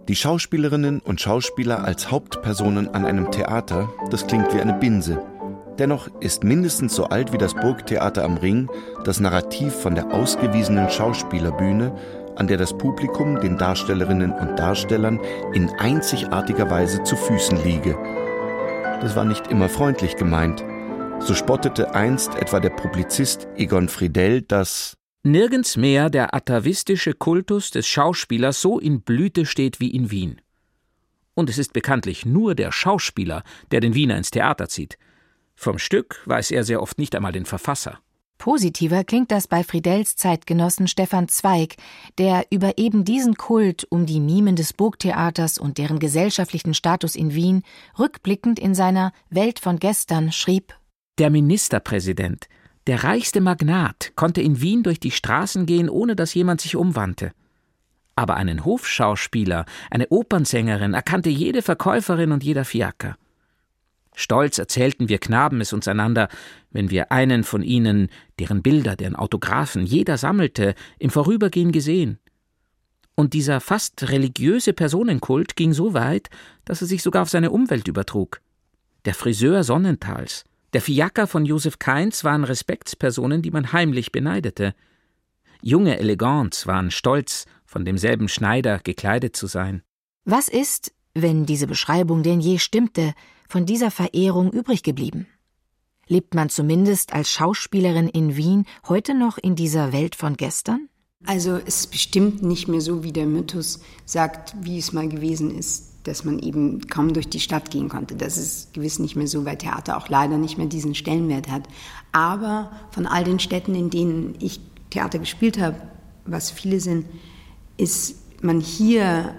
Die Schauspielerinnen und Schauspieler als Hauptpersonen an einem Theater, das klingt wie eine Binse. Dennoch ist mindestens so alt wie das Burgtheater am Ring das Narrativ von der ausgewiesenen Schauspielerbühne, an der das Publikum den Darstellerinnen und Darstellern in einzigartiger Weise zu Füßen liege. Das war nicht immer freundlich gemeint. So spottete einst etwa der Publizist Egon Friedell, dass nirgends mehr der atavistische Kultus des Schauspielers so in Blüte steht wie in Wien. Und es ist bekanntlich nur der Schauspieler, der den Wiener ins Theater zieht. Vom Stück weiß er sehr oft nicht einmal den Verfasser. Positiver klingt das bei Friedells Zeitgenossen Stefan Zweig, der über eben diesen Kult um die Mimen des Burgtheaters und deren gesellschaftlichen Status in Wien rückblickend in seiner Welt von gestern schrieb: Der Ministerpräsident, der reichste Magnat, konnte in Wien durch die Straßen gehen, ohne dass jemand sich umwandte. Aber einen Hofschauspieler, eine Opernsängerin erkannte jede Verkäuferin und jeder Fiaker. Stolz erzählten wir Knaben es uns einander, wenn wir einen von ihnen, deren Bilder, deren Autographen jeder sammelte, im Vorübergehen gesehen. Und dieser fast religiöse Personenkult ging so weit, dass er sich sogar auf seine Umwelt übertrug. Der Friseur Sonnentals, der Fiaker von Joseph Kainz waren Respektspersonen, die man heimlich beneidete. Junge Elegants waren stolz, von demselben Schneider gekleidet zu sein. Was ist, wenn diese Beschreibung denn je stimmte, von dieser Verehrung übrig geblieben? Lebt man zumindest als Schauspielerin in Wien heute noch in dieser Welt von gestern? Also es ist bestimmt nicht mehr so, wie der Mythos sagt, wie es mal gewesen ist, dass man eben kaum durch die Stadt gehen konnte. Das ist gewiss nicht mehr so, weil Theater auch leider nicht mehr diesen Stellenwert hat. Aber von all den Städten, in denen ich Theater gespielt habe, was viele sind, ist man hier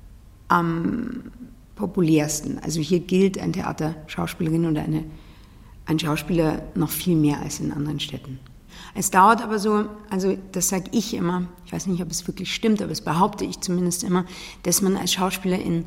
am populärsten. Also hier gilt ein Theaterschauspielerin oder ein Schauspieler noch viel mehr als in anderen Städten. Es dauert aber so, also das sage ich immer, ich weiß nicht, ob es wirklich stimmt, aber das behaupte ich zumindest immer, dass man als Schauspieler in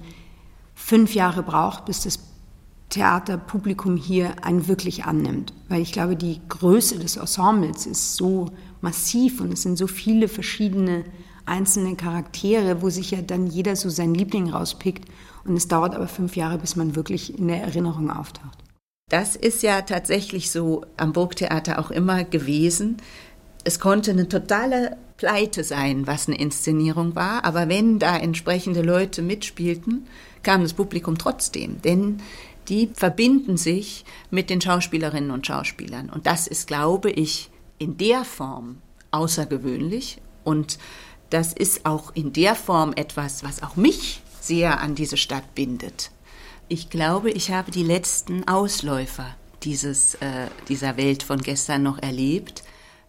5 Jahre braucht, bis das Theaterpublikum hier einen wirklich annimmt. Weil ich glaube, die Größe des Ensembles ist so massiv und es sind so viele verschiedene einzelne Charaktere, wo sich ja dann jeder so seinen Liebling rauspickt. Und es dauert aber 5 Jahre, bis man wirklich in der Erinnerung auftaucht. Das ist ja tatsächlich so am Burgtheater auch immer gewesen. Es konnte eine totale Pleite sein, was eine Inszenierung war. Aber wenn da entsprechende Leute mitspielten, kam das Publikum trotzdem. Denn die verbinden sich mit den Schauspielerinnen und Schauspielern. Und das ist, glaube ich, in der Form außergewöhnlich. Und das ist auch in der Form etwas, was auch mich sehr an diese Stadt bindet. Ich glaube, ich habe die letzten Ausläufer dieser Welt von gestern noch erlebt,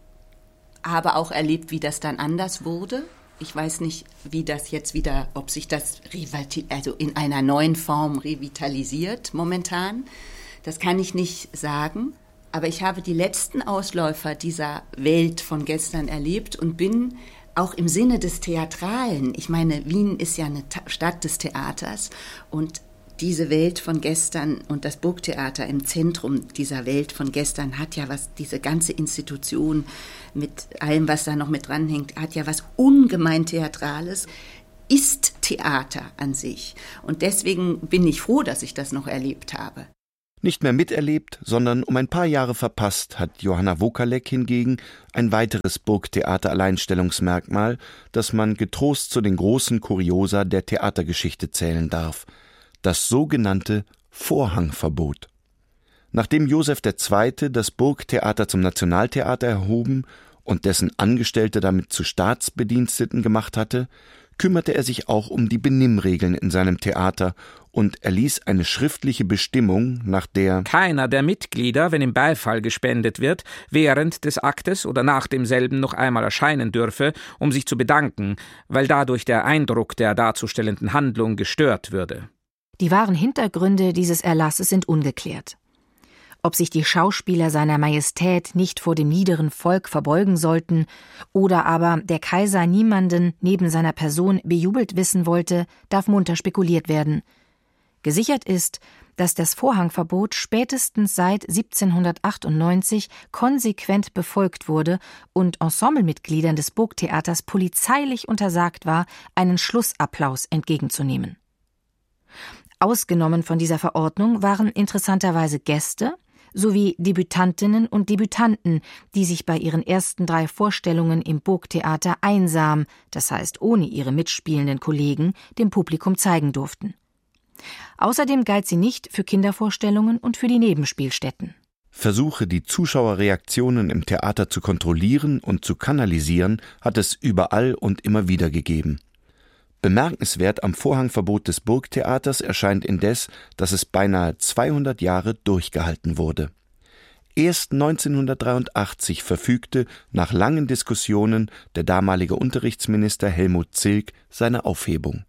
habe auch erlebt, wie das dann anders wurde. Ich weiß nicht, wie das jetzt wieder, ob sich das in einer neuen Form revitalisiert momentan. Das kann ich nicht sagen. Aber ich habe die letzten Ausläufer dieser Welt von gestern erlebt und bin auch im Sinne des Theatralen. Ich meine, Wien ist ja eine Stadt des Theaters und diese Welt von gestern und das Burgtheater im Zentrum dieser Welt von gestern hat ja was, diese ganze Institution mit allem, was da noch mit dranhängt, hat ja was ungemein Theatrales, ist Theater an sich. Und deswegen bin ich froh, dass ich das noch erlebt habe. Nicht mehr miterlebt, sondern um ein paar Jahre verpasst hat Johanna Wokalek hingegen ein weiteres Burgtheater-Alleinstellungsmerkmal, das man getrost zu den großen Kuriosa der Theatergeschichte zählen darf: das sogenannte Vorhangverbot. Nachdem Joseph II. Das Burgtheater zum Nationaltheater erhoben und dessen Angestellte damit zu Staatsbediensteten gemacht hatte, kümmerte er sich auch um die Benimmregeln in seinem Theater und erließ eine schriftliche Bestimmung, nach der keiner der Mitglieder, wenn ihm Beifall gespendet wird, während des Aktes oder nach demselben noch einmal erscheinen dürfe, um sich zu bedanken, weil dadurch der Eindruck der darzustellenden Handlung gestört würde. Die wahren Hintergründe dieses Erlasses sind ungeklärt. Ob sich die Schauspieler seiner Majestät nicht vor dem niederen Volk verbeugen sollten oder aber der Kaiser niemanden neben seiner Person bejubelt wissen wollte, darf munter spekuliert werden. Gesichert ist, dass das Vorhangverbot spätestens seit 1798 konsequent befolgt wurde und Ensemblemitgliedern des Burgtheaters polizeilich untersagt war, einen Schlussapplaus entgegenzunehmen. Ausgenommen von dieser Verordnung waren interessanterweise Gäste sowie Debütantinnen und Debütanten, die sich bei ihren ersten 3 Vorstellungen im Burgtheater einsam, das heißt ohne ihre mitspielenden Kollegen, dem Publikum zeigen durften. Außerdem galt sie nicht für Kindervorstellungen und für die Nebenspielstätten. Versuche, die Zuschauerreaktionen im Theater zu kontrollieren und zu kanalisieren, hat es überall und immer wieder gegeben. Bemerkenswert am Vorhangverbot des Burgtheaters erscheint indes, dass es beinahe 200 Jahre durchgehalten wurde. Erst 1983 verfügte, nach langen Diskussionen, der damalige Unterrichtsminister Helmut Zilk seine Aufhebung.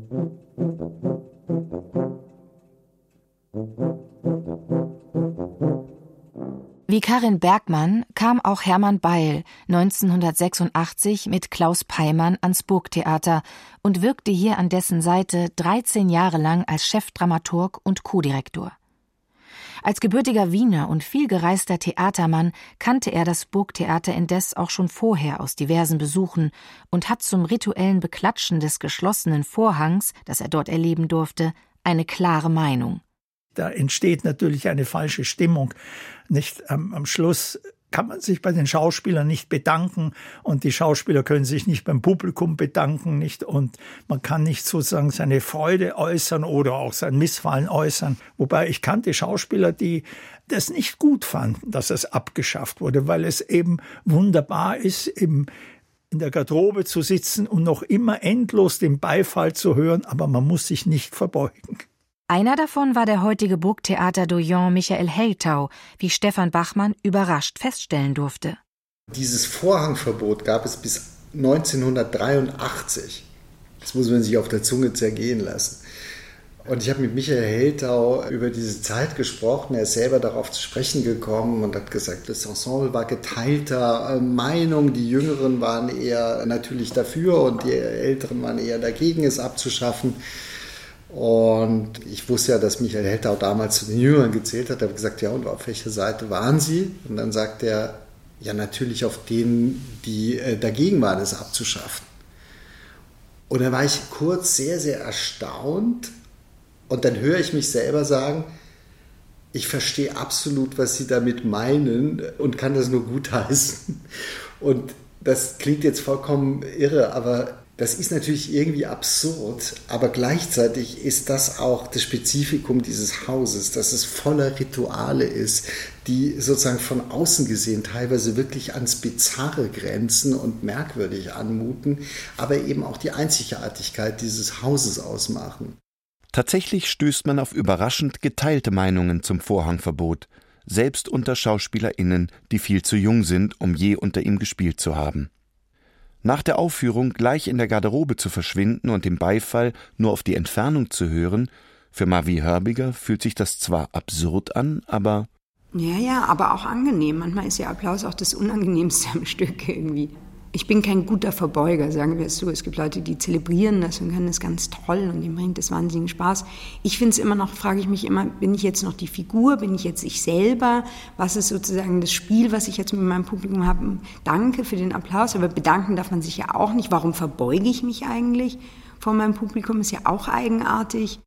Wie Karin Bergmann kam auch Hermann Beil 1986 mit Klaus Peimann ans Burgtheater und wirkte hier an dessen Seite 13 Jahre lang als Chefdramaturg und Co-Direktor. Als gebürtiger Wiener und vielgereister Theatermann kannte er das Burgtheater indes auch schon vorher aus diversen Besuchen und hat zum rituellen Beklatschen des geschlossenen Vorhangs, das er dort erleben durfte, eine klare Meinung. Da entsteht natürlich eine falsche Stimmung. Nicht am Schluss kann man sich bei den Schauspielern nicht bedanken und die Schauspieler können sich nicht beim Publikum bedanken, nicht, und man kann nicht sozusagen seine Freude äußern oder auch sein Missfallen äußern. Wobei ich kannte Schauspieler, die das nicht gut fanden, dass es abgeschafft wurde, weil es eben wunderbar ist, in der Garderobe zu sitzen und noch immer endlos den Beifall zu hören, aber man muss sich nicht verbeugen. Einer davon war der heutige Burgtheater-Doyen Michael Heltau, wie Stefan Bachmann überrascht feststellen durfte. Dieses Vorhangverbot gab es bis 1983. Das muss man sich auf der Zunge zergehen lassen. Und ich habe mit Michael Heltau über diese Zeit gesprochen. Er ist selber darauf zu sprechen gekommen und hat gesagt, das Ensemble war geteilter Meinung. Die Jüngeren waren eher natürlich dafür und die Älteren waren eher dagegen, es abzuschaffen. Und ich wusste ja, dass Michael Heltau damals zu den Jüngern gezählt hat. Er hat gesagt, ja, und auf welcher Seite waren Sie? Und dann sagt er, ja, natürlich auf denen, die dagegen waren, es abzuschaffen. Und dann war ich kurz sehr, sehr erstaunt. Und dann höre ich mich selber sagen, ich verstehe absolut, was Sie damit meinen und kann das nur gutheißen. Und das klingt jetzt vollkommen irre, aber das ist natürlich irgendwie absurd, aber gleichzeitig ist das auch das Spezifikum dieses Hauses, dass es voller Rituale ist, die sozusagen von außen gesehen teilweise wirklich ans Bizarre grenzen und merkwürdig anmuten, aber eben auch die Einzigartigkeit dieses Hauses ausmachen. Tatsächlich stößt man auf überraschend geteilte Meinungen zum Vorhangverbot, selbst unter SchauspielerInnen, die viel zu jung sind, um je unter ihm gespielt zu haben. Nach der Aufführung gleich in der Garderobe zu verschwinden und den Beifall nur auf die Entfernung zu hören, für Mavi Hörbiger fühlt sich das zwar absurd an, aber... Ja, aber auch angenehm. Manchmal ist ja Applaus auch das Unangenehmste am Stück irgendwie. Ich bin kein guter Verbeuger, sagen wir es so. Es gibt Leute, die zelebrieren das und können das ganz toll und denen bringt das wahnsinnigen Spaß. Ich finde es immer noch, frage ich mich immer, bin ich jetzt noch die Figur, bin ich jetzt ich selber? Was ist sozusagen das Spiel, was ich jetzt mit meinem Publikum habe? Danke für den Applaus, aber bedanken darf man sich ja auch nicht. Warum verbeuge ich mich eigentlich vor meinem Publikum? Ist ja auch eigenartig.